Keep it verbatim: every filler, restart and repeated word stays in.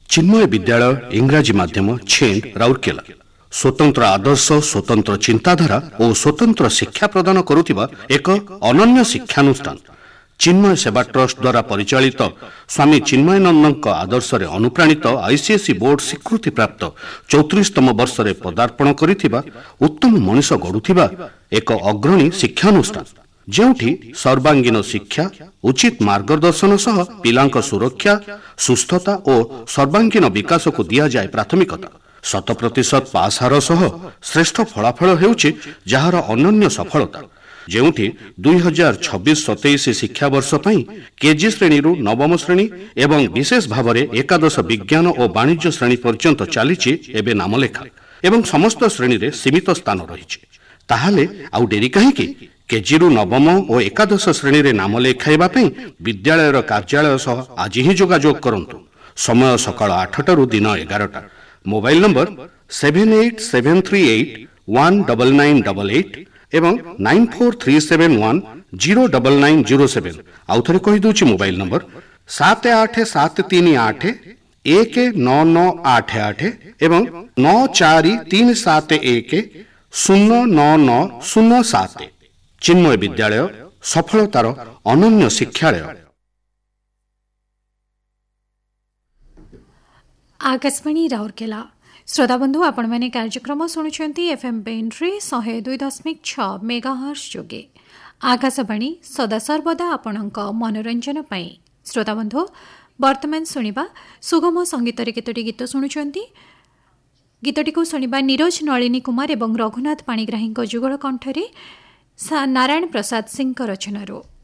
चिन्मय विद्यालय इंग्राजी माध्यम छेंड राउरकेला स्वतंत्र आदर्श स्वतंत्र चिंताधारा और स्वतंत्र शिक्षा प्रदान करुथिबा एक अनन्य शिक्षानुष्ठान चिन्मय सेवा ट्रस्ट द्वारा परिचालित स्वामी चिन्मयानंद आदर्श रे अनुप्राणित आईसीएसई बोर्ड स्वीकृति प्राप्त चौतीसतम वर्ष रे पदार्पण करिथिबा उत्तम मनुष्य गढ़ुथिबा एक अग्रणी शिक्षानुष्ठान जेउठी सर्वांगीन शिक्षा उचित मार्गदर्शन सह पिलांक सुरक्षा सुस्थता और सर्वांगीन विकास को दिया जाए प्राथमिकता शत प्रतिशत पास हार सह श्रेष्ठ फलाफल हेउछि जहार अनन्य सफलता जेउठी दुई हजार छब्बीस सतैश शिक्षा वर्ष पई केजी श्रेणी रु नवम श्रेणी एवं विशेष भाव में एकादश विज्ञान और वाणिज्य श्रेणी पर्यंत चलीछि एबे नामलेखा एवं समस्त श्रेणी रे सीमित स्थान रहिछि ताहाले आउ डेरी काहेकि केजी रु नवम और एकादश श्रेणी रे नाम लेखाइबा पई विद्यालय कार्यालय सह आज ही जोगाजोग करंतु समय सकाळ आठटा रु दिन एगारटा mobile number seven eight seven three eight one nine nine eight eight एवं nine four three seven one zero nine nine zero seven आउ थरे कहि दोछि मोबाइल नंबर सात आठ सात तीन आठ एक नौ नौ आठ आठ एवं नौ चार तीन सात एक शून्य नौ नौ शून्य सात चिन्मय विद्यालय सफलतार अनन्य शिक्षालय। आकाशवाणी राउरकेला श्रोताबंधु आपण मैंने कार्यक्रम शुणुंट एफएम बेंड्रे शहे दुई दशमिक छ मेगाहर्ट्ज जोगे आकाशवाणी सदा सर्वदा आपणक मनोरंजन पाई श्रोताबंधु वर्तमान शुणा सुगम संगीत केतोटी गीत शुणुंट गीतटी को शुणा नीरज नलिनी कुमार एवं रघुनाथ पाणिग्राही जुगल कंठरे नारायण प्रसाद सिंह रचनारू।